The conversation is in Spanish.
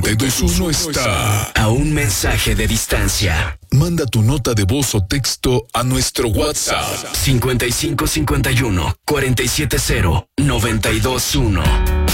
92.1 está a un mensaje de distancia. Manda tu nota de voz o texto a nuestro WhatsApp 5551 470 921.